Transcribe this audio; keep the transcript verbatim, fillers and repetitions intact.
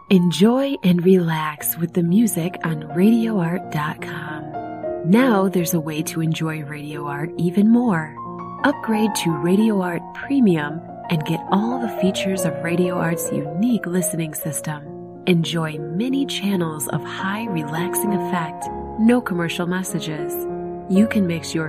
Enjoy and relax with the music on radio art dot com. Now there's a way to enjoy Radio Art even more. Upgrade to Radio Art Premium and get all the features of Radio Art's unique listening system. Enjoy many channels of high relaxing effect, no commercial messages. You can mix your